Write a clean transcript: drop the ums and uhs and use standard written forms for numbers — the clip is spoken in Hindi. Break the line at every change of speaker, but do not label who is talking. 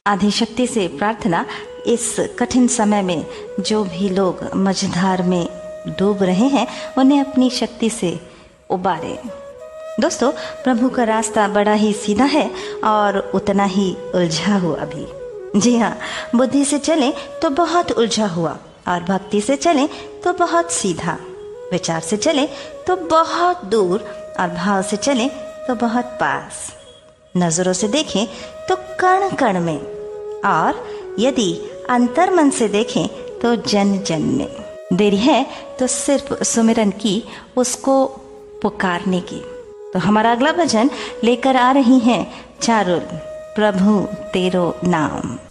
आदिशक्ति से प्रार्थना, इस कठिन समय में जो भी लोग मझधार में डूब रहे हैं उन्हें अपनी शक्ति से उबारे। दोस्तों, प्रभु का रास्ता बड़ा ही सीधा है और उतना ही उलझा हुआ भी। जी हाँ, बुद्धि से चले तो बहुत उलझा हुआ, और भक्ति से चले तो बहुत सीधा, विचार से चले तो बहुत दूर, और भाव से चले तो बहुत पास, नजरों से देखें तो कण कण में, और यदि अंतर मन से देखें तो जन जन में। देरी है तो सिर्फ सुमिरन की, उसको पुकारने की। तो हमारा अगला भजन लेकर आ रही हैं चारुल, प्रभु तेरो नाम।